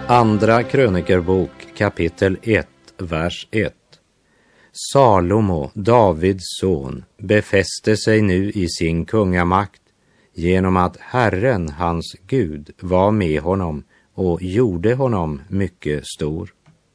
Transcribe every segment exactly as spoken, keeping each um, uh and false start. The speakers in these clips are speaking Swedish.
Andra krönikerbok kapitel ett, vers ett. Salomo, Davids son, befäste sig nu i sin kungamakt genom att Herren, hans Gud, var med honom och gjorde honom mycket stor.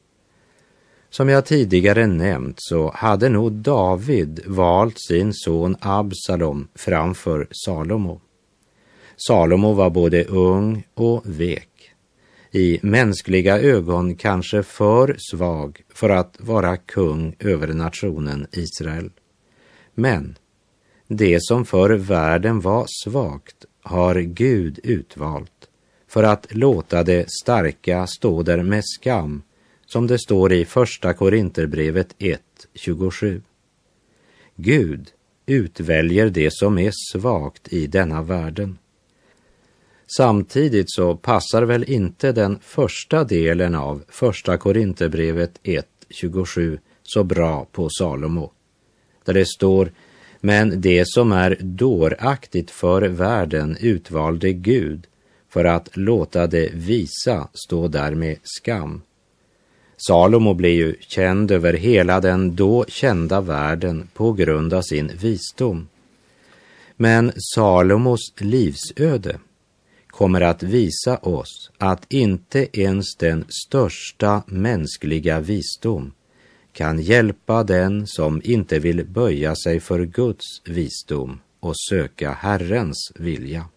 Som jag tidigare nämnt så hade nog David valt sin son Absalom framför Salomo. Salomo var både ung och vek. I mänskliga ögon kanske för svag för att vara kung över nationen Israel. Men det som för världen var svagt har Gud utvalt för att låta det starka stå där med skam, som det står i första Korinterbrevet ett tjugosju. Gud utväljer det som är svagt i denna världen. Samtidigt så passar väl inte den första delen av första Korinterbrevet ett tjugosju så bra på Salomo, där det står: men det som är dåraktigt för världen utvalde Gud för att låta det visa stå där med skam. Salomo blev ju känd över hela den då kända världen på grund av sin visdom. Men Salomos livsöde kommer att visa oss att inte ens den största mänskliga visdom kan hjälpa den som inte vill böja sig för Guds visdom och söka Herrens vilja.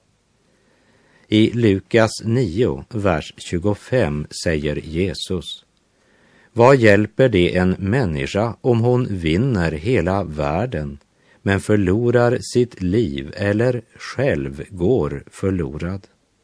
I Lukas nio, vers tjugofem säger Jesus: vad hjälper det en människa om hon vinner hela världen men förlorar sitt liv eller själv går förlorad?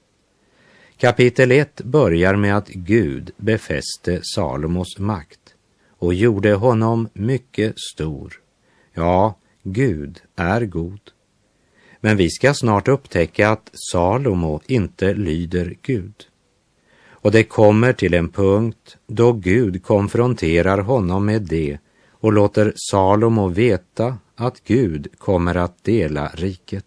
Kapitel ett börjar med att Gud befäste Salomos makt och gjorde honom mycket stor. Ja, Gud är god. Men vi ska snart upptäcka att Salomo inte lyder Gud. Och det kommer till en punkt då Gud konfronterar honom med det och låter Salomo veta att Gud kommer att dela riket.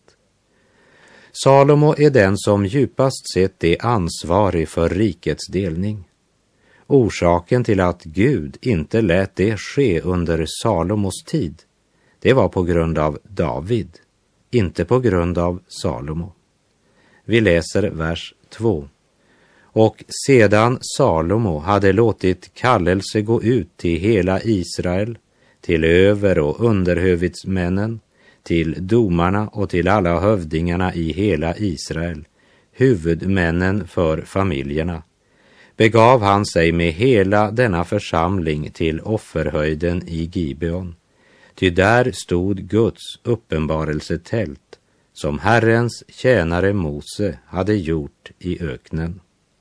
Salomo är den som djupast sett är ansvarig för rikets delning. Orsaken till att Gud inte lät det ske under Salomos tid, det var på grund av David, inte på grund av Salomo. Vi läser vers två. Och sedan Salomo hade låtit kallelse gå ut till hela Israel, till över- och underhövitsmännen, till domarna och till alla hövdingarna i hela Israel, huvudmännen för familjerna, begav han sig med hela denna församling till offerhöjden i Gibeon. Ty där stod Guds uppenbarelsetält, som Herrens tjänare Mose hade gjort i öknen.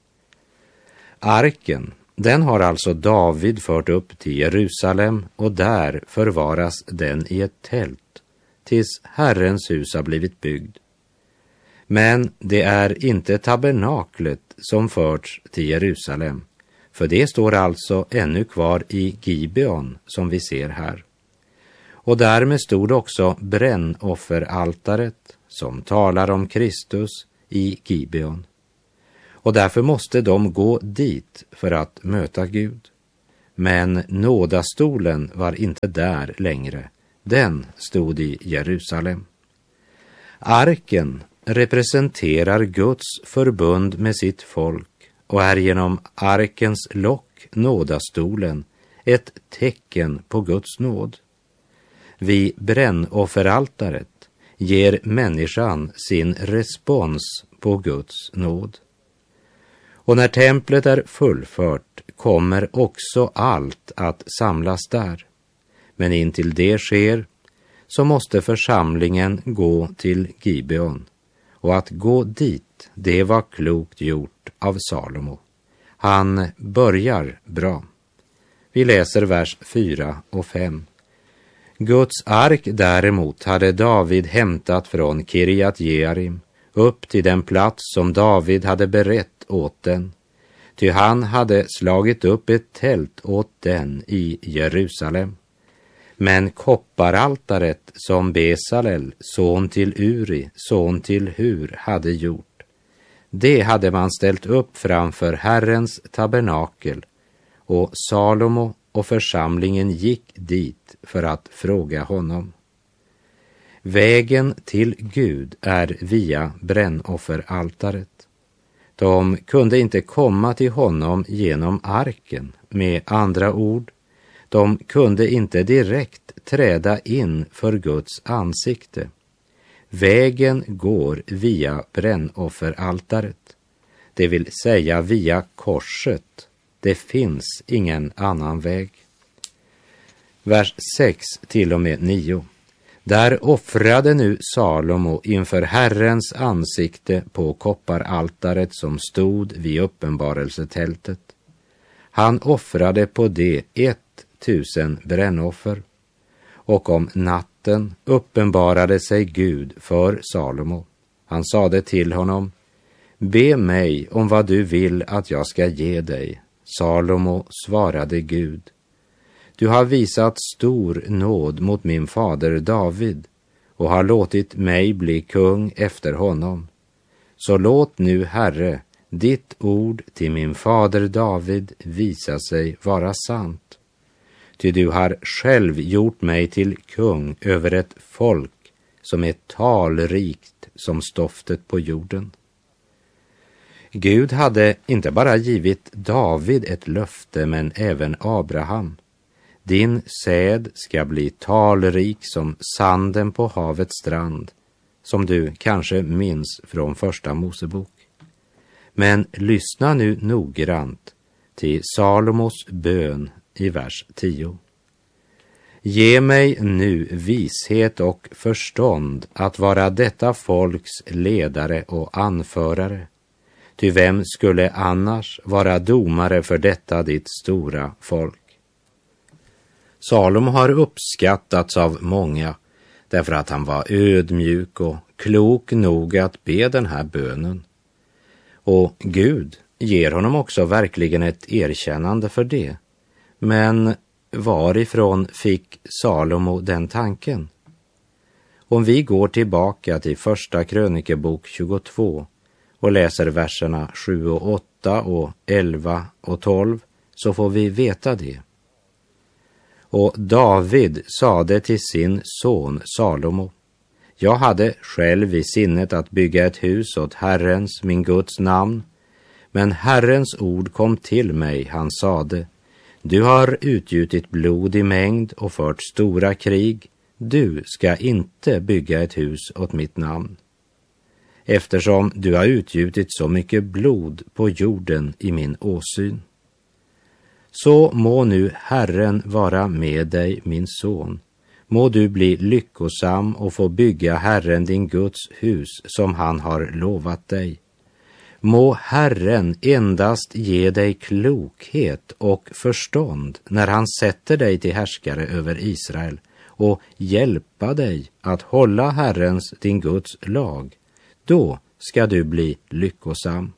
Arken, den har alltså David fört upp till Jerusalem, och där förvaras den i ett tält tills Herrens hus har blivit byggd. Men det är inte tabernaklet som förts till Jerusalem, för det står alltså ännu kvar i Gibeon som vi ser här. Och därmed stod också brännofferaltaret som talar om Kristus i Gibeon. Och därför måste de gå dit för att möta Gud. Men nådastolen var inte där längre. Den stod i Jerusalem. Arken representerar Guds förbund med sitt folk och är genom arkens lock, nådastolen, ett tecken på Guds nåd. Vid brännofferaltaret ger människan sin respons på Guds nåd. Och när templet är fullfört kommer också allt att samlas där. Men intill det sker så måste församlingen gå till Gibeon. Och att gå dit, det var klokt gjort av Salomo. Han börjar bra. Vi läser vers fyra och fem. Guds ark däremot hade David hämtat från Kirjat Jearim upp till den plats som David hade berett åt den. Ty han hade slagit upp ett tält åt den i Jerusalem. Men kopparaltaret som Besalel, son till Uri, son till Hur, hade gjort, Det hade man ställt upp framför Herrens tabernakel, och Salomo och församlingen gick dit för att fråga honom. Vägen till Gud är via brännofferaltaret. De kunde inte komma till honom genom arken, med andra ord. De kunde inte direkt träda in för Guds ansikte. Vägen går via brännofferaltaret, det vill säga via korset. Det finns ingen annan väg. Vers sex till och med nio. Där offrade nu Salomo inför Herrens ansikte på kopparaltaret som stod vid uppenbarelsetältet. Han offrade på det ett tusen brännoffer, och om natten uppenbarade sig Gud för Salomo. Han sade till honom: be mig om vad du vill att jag ska ge dig. Salomo svarade Gud: du har visat stor nåd mot min fader David och har låtit mig bli kung efter honom. Så låt nu, Herre, ditt ord till min fader David visa sig vara sant. Ty du har själv gjort mig till kung över ett folk som är talrikt som stoftet på jorden. Gud hade inte bara givit David ett löfte, men även Abraham. Din säd ska bli talrik som sanden på havets strand, som du kanske minns från första Mosebok. Men lyssna nu noggrant till Salomos bön i vers tio. Ge mig nu vishet och förstånd att vara detta folks ledare och anförare. Ty vem skulle annars vara domare för detta ditt stora folk? Salomo har uppskattats av många därför att han var ödmjuk och klok nog att be den här bönen. Och Gud ger honom också verkligen ett erkännande för det. Men varifrån fick Salomo den tanken? Om vi går tillbaka till första krönikebok tjugotvå och läser verserna sju och åtta och elva och tolv, så får vi veta det. Och David sade till sin son Salomo: jag hade själv i sinnet att bygga ett hus åt Herrens, min Guds namn, men Herrens ord kom till mig, han sade: du har utgjutit blod i mängd och fört stora krig, du ska inte bygga ett hus åt mitt namn. Eftersom du har utgjutit så mycket blod på jorden i min åsyn. Så må nu Herren vara med dig, min son. Må du bli lyckosam och få bygga Herren din Guds hus som han har lovat dig. Må Herren endast ge dig klokhet och förstånd när han sätter dig till härskare över Israel och hjälpa dig att hålla Herrens din Guds lag. Då ska du bli lyckosam.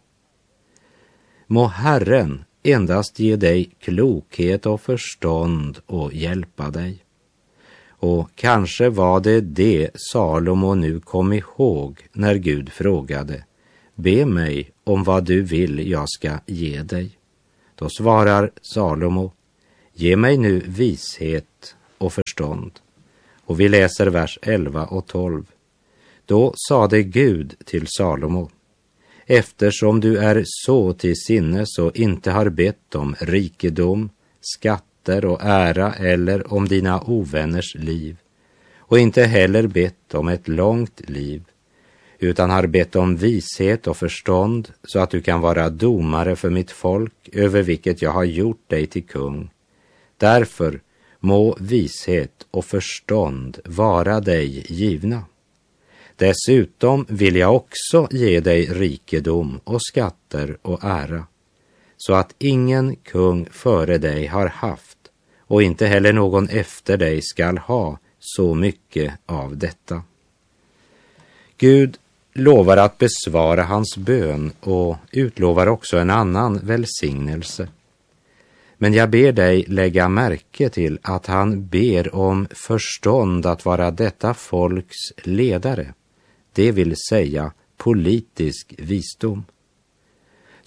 Må Herren endast ge dig klokhet och förstånd och hjälpa dig. Och kanske var det det Salomo nu kom ihåg när Gud frågade: be mig om vad du vill jag ska ge dig. Då svarar Salomo: ge mig nu vishet och förstånd. Och vi läser vers elva och tolv. Då sade Gud till Salomo: eftersom du är så till sinnes och inte har bett om rikedom, skatter och ära eller om dina ovänners liv, och inte heller bett om ett långt liv, utan har bett om vishet och förstånd så att du kan vara domare för mitt folk över vilket jag har gjort dig till kung. Därför må vishet och förstånd vara dig givna. Dessutom vill jag också ge dig rikedom och skatter och ära, så att ingen kung före dig har haft och inte heller någon efter dig skall ha så mycket av detta. Gud lovar att besvara hans bön och utlovar också en annan välsignelse. Men jag ber dig lägga märke till att han ber om förstånd att vara detta folks ledare, det vill säga politisk visdom.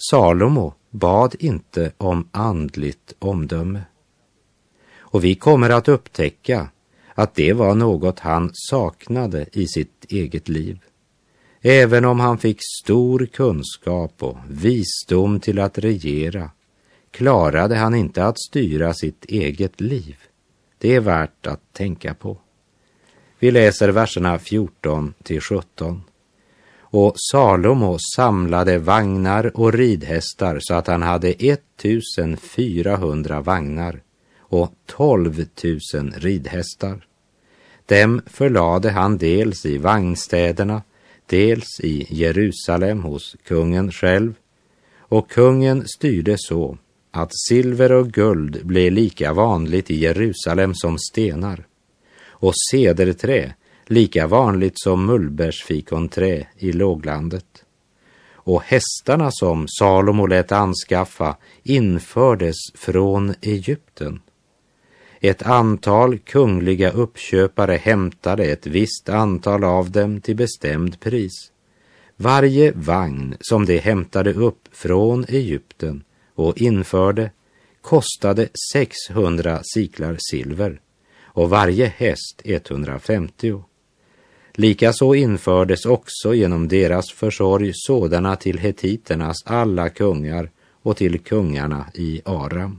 Salomo bad inte om andligt omdöme. Och vi kommer att upptäcka att det var något han saknade i sitt eget liv. Även om han fick stor kunskap och visdom till att regera, klarade han inte att styra sitt eget liv. Det är värt att tänka på. Vi läser verserna fjorton till sjutton. Och Salomo samlade vagnar och ridhästar så att han hade ettusenfyrahundra vagnar och tolv tusen ridhästar. Dem förlade han dels i vagnstäderna, dels i Jerusalem hos kungen själv, och kungen styrde så att silver och guld blev lika vanligt i Jerusalem som stenar, och cederträ lika vanligt som mullbärsfikonträ i låglandet. Och hästarna som Salomo lät anskaffa infördes från Egypten. Ett antal kungliga uppköpare hämtade ett visst antal av dem till bestämd pris. Varje vagn som de hämtade upp från Egypten och införde kostade sexhundra siklar silver och varje häst etthundrafemtio. Likaså infördes också genom deras försorg sådana till hetiternas alla kungar och till kungarna i Aram.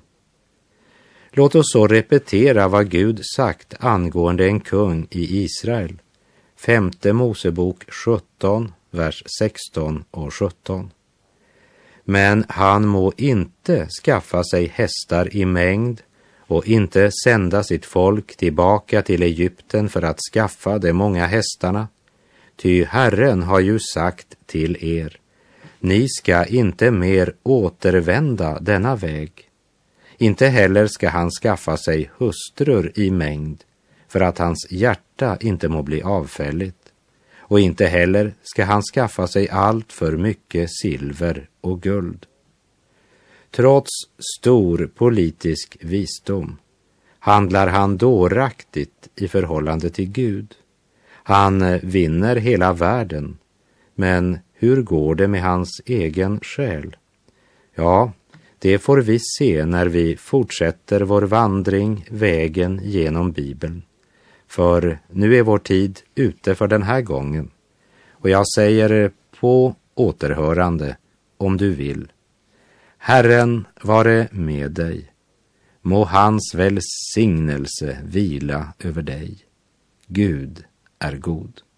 Låt oss så repetera vad Gud sagt angående en kung i Israel. Femte Mosebok sjutton, vers sexton och sjutton. Men han må inte skaffa sig hästar i mängd och inte sända sitt folk tillbaka till Egypten för att skaffa de många hästarna. Ty Herren har ju sagt till er, ni ska inte mer återvända denna väg. Inte heller ska han skaffa sig hustrur i mängd, för att hans hjärta inte må bli avfälligt. Och inte heller ska han skaffa sig allt för mycket silver och guld. Trots stor politisk visdom handlar han dåraktigt i förhållande till Gud. Han vinner hela världen, men hur går det med hans egen själ? Ja, det får vi se när vi fortsätter vår vandring vägen genom Bibeln. För nu är vår tid ute för den här gången. Och jag säger på återhörande om du vill. Herren vare med dig. Må hans välsignelse vila över dig. Gud är god.